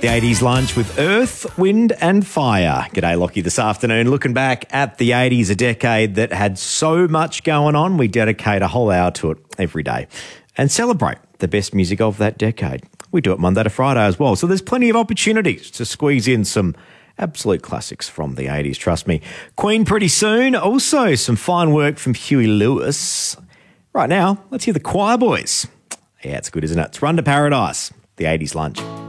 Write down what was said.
The 80s lunch with Earth, Wind and Fire. G'day, Lockie, this afternoon. Looking back at the 80s, a decade that had so much going on, we dedicate a whole hour to it every day and celebrate the best music of that decade. We do it Monday to Friday as well, so there's plenty of opportunities to squeeze in some absolute classics from the 80s, trust me. Queen pretty soon. Also, some fine work from Huey Lewis. Right now, let's hear the Choir Boys. Yeah, it's good, isn't it? It's Run to Paradise, the 80s lunch.